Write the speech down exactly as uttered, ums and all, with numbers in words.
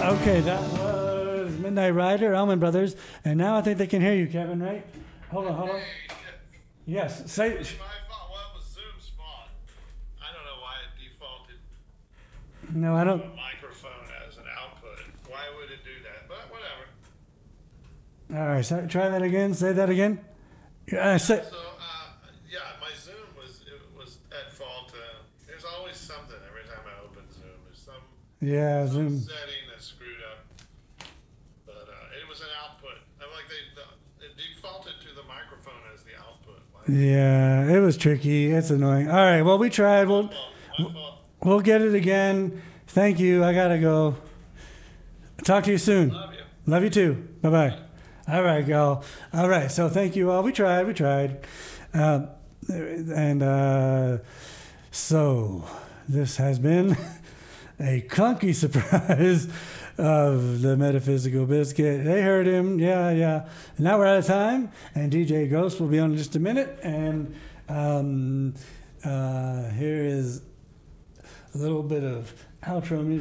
Okay, that was Midnight Rider, Allman Brothers, and now I think they can hear you, Kevin, right? Hold on, hold on. Yes, say. It's my fault. Well, it was Zoom's fault. I don't know why it defaulted No, I to don't. a microphone as an output. Why would it do that? But whatever. All right, so try that again. Say that again. Uh, say, So, uh, yeah, my Zoom was it was at fault. Uh, there's always something every time I open Zoom. There's some, yeah, some Zoom. setting that's screwed up. But uh, it was an output. I'm like they the, it defaulted to the microphone as the output. Like, Yeah, it was tricky. It's annoying. All right, well, we tried. We'll, my fault. My fault. we'll get it again. Thank you. I got to go. Talk to you soon. Love you. Love you too. Bye bye. All right, girl. All right. So thank you all. We tried. We tried. Uh, and uh, so this has been a clunky surprise of the Metaphysical Biscuit. They heard him. Yeah, yeah. And now we're out of time. And D J Ghost will be on in just a minute. And um, uh, here is a little bit of outro music.